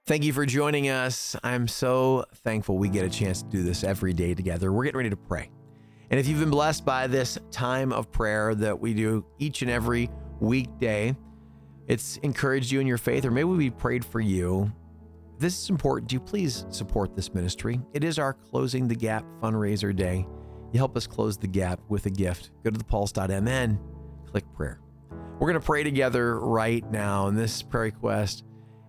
Thank you for joining us. I'm so thankful we get a chance to do this every day together. We're getting ready to pray. And if you've been blessed by this time of prayer that we do each and every weekday, it's encouraged you in your faith, or maybe we prayed for you. If this is important to you, please support this ministry. It is our Closing the Gap fundraiser day. You help us close the gap with a gift. Go to thepulse.mn, click prayer. We're going to pray together right now. And this prayer request,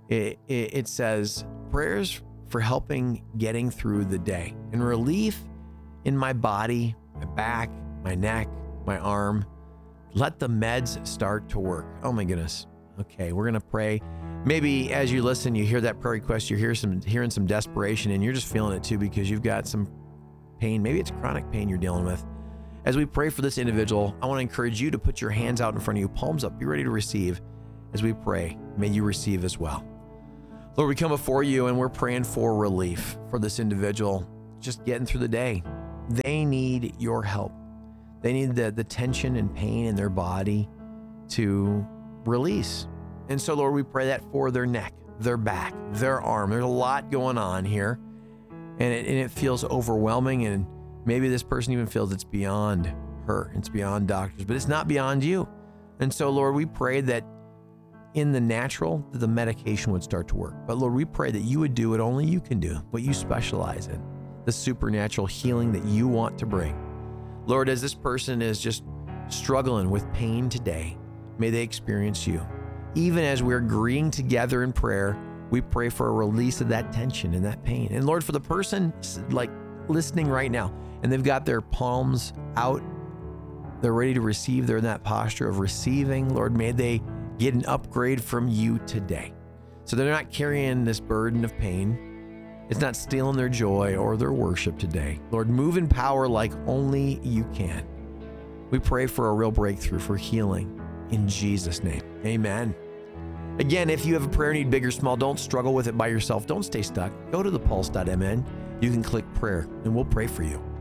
it says, prayers for helping getting through the day and relief in my body, my back, my neck, my arm. Let the meds start to work. Oh my goodness. Okay, we're going to pray. Maybe as you listen, you hear that prayer request, you're hearing some desperation, and you're just feeling it too because you've got some pain. Maybe it's chronic pain you're dealing with. As we pray for this individual, I want to encourage you to put your hands out in front of you, palms up, be ready to receive. As we pray, may you receive as well. Lord, we come before you and we're praying for relief for this individual, just getting through the day. They need your help. They need the tension and pain in their body to release. And so, Lord, we pray that for their neck, their back, their arm. There's a lot going on here, and it feels overwhelming, and maybe this person even feels it's beyond her, it's beyond doctors, but it's not beyond you. And so, Lord, we pray that in the natural, the medication would start to work. But Lord, we pray that you would do what only you can do, what you specialize in, the supernatural healing that you want to bring. Lord, as this person is just struggling with pain today, may they experience you. Even as we're agreeing together in prayer, we pray for a release of that tension and that pain. And Lord, for the person like listening right now, and they've got their palms out, they're ready to receive, they're in that posture of receiving. Lord, may they get an upgrade from you today. So they're not carrying this burden of pain. It's not stealing their joy or their worship today. Lord, move in power like only you can. We pray for a real breakthrough, for healing in Jesus' name. Amen. Again, if you have a prayer need, big or small, don't struggle with it by yourself. Don't stay stuck. Go to thepulse.mn. You can click prayer and we'll pray for you.